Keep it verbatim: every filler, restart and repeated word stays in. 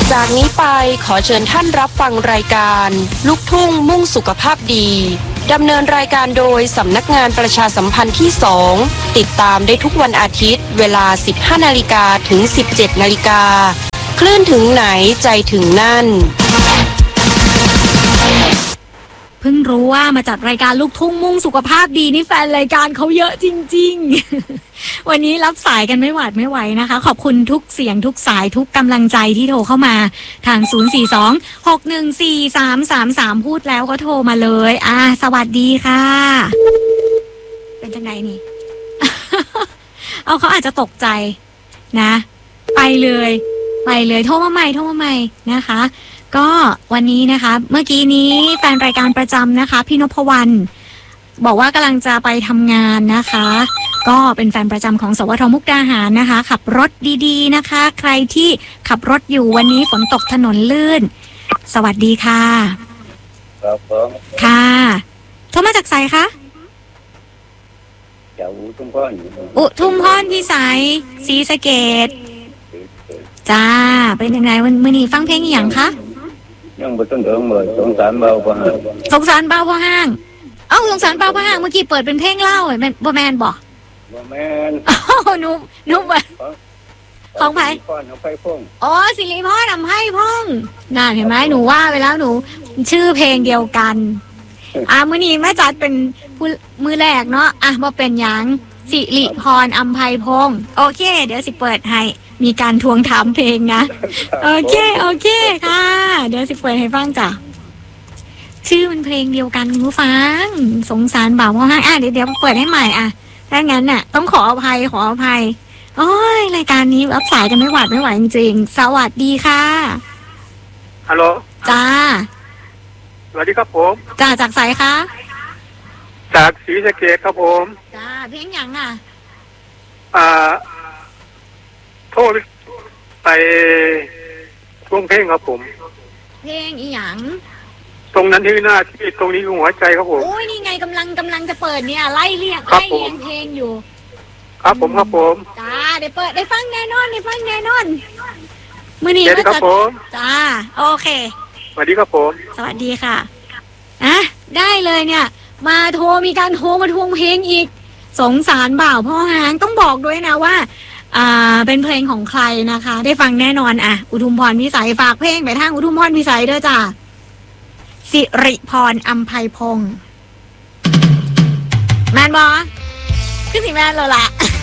จากนี้ไปขอเชิญท่านรับฟังรายการลูกทุ่งมุ่งสุขภาพดีดำเนินรายการโดยสำนักงานประชาสัมพันธ์ที่สองติดตามได้ทุกวันอาทิตย์เวลา สิบห้านาฬิกา ถึง สิบเจ็ดนาฬิกา คลื่นถึงไหนใจถึงนั่นเพิ่งรู้ว่ามาจัดรายการลูกทุ่งมุ่งสุขภาพดีนี่แฟนรายการเขาเยอะจริงๆ วันนี้รับสายกันไม่หวาดไม่ไหวนะคะขอบคุณทุกเสียงทุกสายทุกกำลังใจที่โทรเข้ามาทางศูนย์ สี่ สอง หก หนึ่ง สี่ สาม สาม สามพูดแล้วก็โทรมาเลยอ่าสวัสดีค่ะเป็นจังไงนี่ เอาเขาอาจจะตกใจนะไปเลยไปเลยโทรมาใหม่โทรมาใหม่นะคะก็วันนี้นะคะเมื่อกี้นี้แฟนรายการประจำนะคะพี่นพวรรณบอกว่ากำลังจะไปทำงานนะคะก็เป็นแฟนประจำของสวทมุกดาหารนะคะขับรถดีๆนะคะใครที่ขับรถอยู่วันนี้ฝนตกถนนลื่นสวัสดีค่ะครับผมค่ะโทรมาจากไสคะจากอุทุมพรอุทุมพรพิสัยศรีสะเกษจ้าเป็นยังไงวันมื้อนี้ฟังเพลงอีหยังคะยังบ่ต้องเถิงเลยสงสารเบาบ่ห้างสงสารเบาบ่ห้างเอ้าสงสารเบาบ่ห้างเมื่อกี้เปิดเป็นเพลงเล่าแม่นบ่แม่นบ่บ่แม่นอ้าวหนูหนูบ่ของไผของไผพงอ๋อสิริพรอำไพพงน่าเห็นไหมหนูว่าไปแล้วหนูชื่อเพลงเดียวกันอ่ะมื้อนี้แม่จัดเป็นมื้อแรกเนาะอ่ะบ่เป็นหยังสิริพรอำไพพงโอเคเดี๋ยวสิเปิดให้มีการทวงถามเพลงนะโอเคโอเคค่ะเดี๋ยวสิเปิดให้ฟังจ้ะชื่อมันเพลงเดียวกันผู้ฟังสงสารบ่าวพ่อห้างอ่ะเดี๋ยวเดี๋ยวเปิดให้ใหม่อ่ะถ้างั้นน่ะต้องขออภัยขออภัยโอ้ยรายการนี้รับสายกันไม่หวาดไม่ไหวจริงๆสวัสดีค่ะฮัลโหลจ้าสวัสดีครับผมจ้าจากไสคะจากศรีสะเกษครับผมจ้าเพลงหยังอ่ะอ่าโทษไปช่วงเพลงครับผมเพลงอีหยังตรงนั้นที่หน้าที่ตรงนี้คือหัวใจครับผมโอ้ยนี่ไงกำลังกำลังจะเปิดเนี่ยไล่เรียกไล่เรียงเพลงอยู่ครับผมครับผมจ้าเดี๋ยวเปิดได้ฟังแน่นอนได้ฟังแน่นอนมื้อนี้ก็จะจ้าโอเคสวัสดีครับผมสวัสดีค่ะอ่ะได้เลยเนี่ยมาโทรมีการโทรมาทวงเพลงอีกสงสารบ่าวพ่อหางต้องบอกด้วยนะว่าอ่าเป็นเพลงของใครนะคะได้ฟังแน่นอนอ่ะอุทุมพรพิสัยฝากเพลงไปทางอุทุมพรพิสัยด้วยจ้าสิริพรอำไพพงษ์แมนบอคือสิแมนเลยล่ะ